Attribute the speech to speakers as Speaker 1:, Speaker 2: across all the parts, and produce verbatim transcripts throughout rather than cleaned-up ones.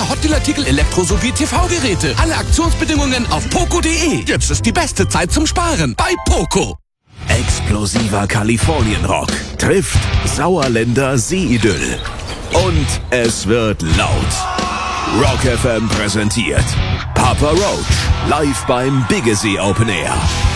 Speaker 1: Power Hotdeal-Artikel, Elektro- sowie T V-Geräte. Alle Aktionsbedingungen auf poco punkt de. Jetzt ist die beste Zeit zum Sparen bei Poco.
Speaker 2: Explosiver Kalifornien-Rock trifft Sauerländer Seeidyll. Und es wird laut. Rock F M präsentiert Papa Roach live beim Biggesi Open Air.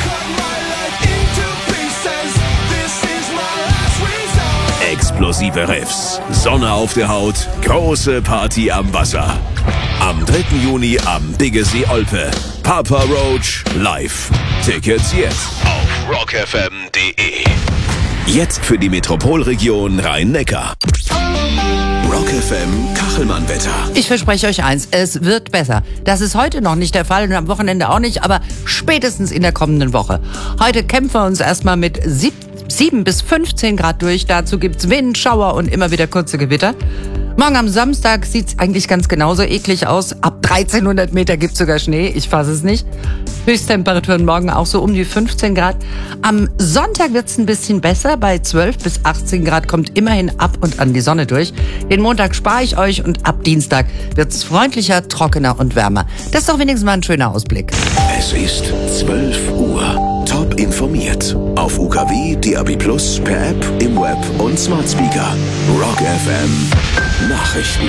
Speaker 2: Explosive Riffs, Sonne auf der Haut, große Party am Wasser. Am dritten Juni am Biggesi Olpe. Papa Roach live. Tickets jetzt auf rock f m punkt de. Jetzt für die Metropolregion Rhein-Neckar. Rock F M Kachelmann-Wetter.
Speaker 3: Ich verspreche euch eins, es wird besser. Das ist heute noch nicht der Fall und am Wochenende auch nicht, aber spätestens in der kommenden Woche. Heute kämpfen wir uns erstmal mit sieben bis fünfzehn Grad durch. Dazu gibt's Wind, Schauer und immer wieder kurze Gewitter. Morgen am Samstag sieht's eigentlich ganz genauso eklig aus. Ab dreizehnhundert Meter gibt's sogar Schnee. Ich fasse es nicht. Höchsttemperaturen morgen auch so um die fünfzehn Grad. Am Sonntag wird's ein bisschen besser. Bei zwölf bis achtzehn Grad kommt immerhin ab und an die Sonne durch. Den Montag spare ich euch und ab Dienstag wird's freundlicher, trockener und wärmer. Das ist doch wenigstens mal ein schöner Ausblick.
Speaker 2: Es ist zwölf Uhr. Top informiert. Auf U K W, D A B plus, per App, im Web und Smart Speaker. Rock F M Nachrichten.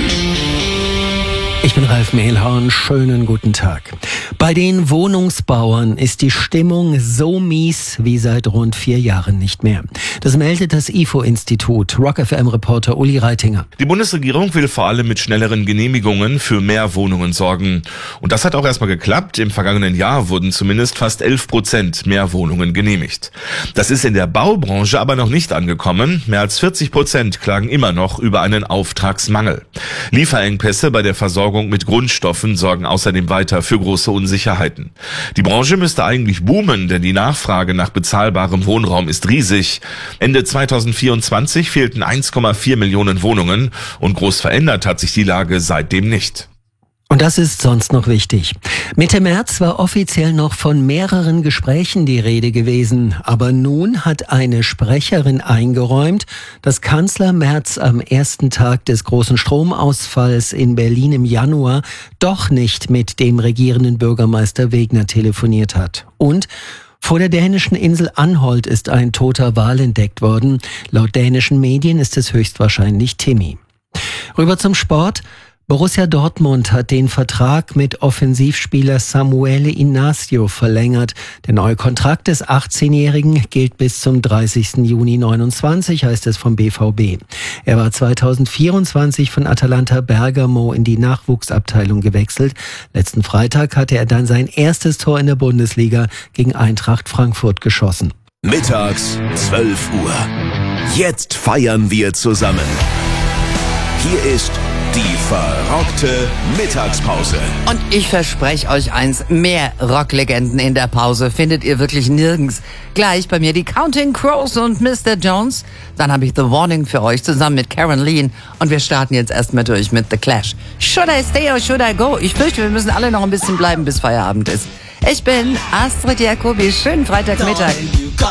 Speaker 4: Ich bin Ralf Mehlhorn, schönen guten Tag. Bei den Wohnungsbauern ist die Stimmung so mies wie seit rund vier Jahren nicht mehr. Das meldet das I F O-Institut. Rock F M-Reporter Uli Reitinger.
Speaker 5: Die Bundesregierung will vor allem mit schnelleren Genehmigungen für mehr Wohnungen sorgen. Und das hat auch erstmal geklappt. Im vergangenen Jahr wurden zumindest fast elf Prozent mehr Wohnungen genehmigt. Das ist in der Baubranche aber noch nicht angekommen. Mehr als vierzig Prozent klagen immer noch über einen Auftragsmangel. Lieferengpässe bei der Versorgung mit Grundstoffen sorgen außerdem weiter für große Unsicherheiten. Die Branche müsste eigentlich boomen, denn die Nachfrage nach bezahlbarem Wohnraum ist riesig. Ende zweitausendvierundzwanzig fehlten eins Komma vier Millionen Wohnungen und groß verändert hat sich die Lage seitdem nicht.
Speaker 4: Und das ist sonst noch wichtig. Mitte März war offiziell noch von mehreren Gesprächen die Rede gewesen. Aber nun hat eine Sprecherin eingeräumt, dass Kanzler Merz am ersten Tag des großen Stromausfalls in Berlin im Januar doch nicht mit dem regierenden Bürgermeister Wegner telefoniert hat. Und vor der dänischen Insel Anholt ist ein toter Wal entdeckt worden. Laut dänischen Medien ist es höchstwahrscheinlich Timmy. Rüber zum Sport. Borussia Dortmund hat den Vertrag mit Offensivspieler Samuele Inacio verlängert. Der neue Kontrakt des achtzehnjährigen gilt bis zum dreißigsten Juni neunundzwanzig, heißt es vom B V B. Er war zweitausendvierundzwanzig von Atalanta Bergamo in die Nachwuchsabteilung gewechselt. Letzten Freitag hatte er dann sein erstes Tor in der Bundesliga gegen Eintracht Frankfurt geschossen.
Speaker 2: Mittags zwölf Uhr. Jetzt feiern wir zusammen. Hier ist die verrockte Mittagspause.
Speaker 3: Und ich verspreche euch eins, mehr Rocklegenden in der Pause findet ihr wirklich nirgends. Gleich bei mir die Counting Crows und Mister Jones. Dann habe ich The Warning für euch zusammen mit Karen Lean. Und wir starten jetzt erstmal durch mit The Clash. Should I stay or should I go? Ich fürchte, wir müssen alle noch ein bisschen bleiben, bis Feierabend ist. Ich bin Astrid Jacobi. Schönen Freitagmittag.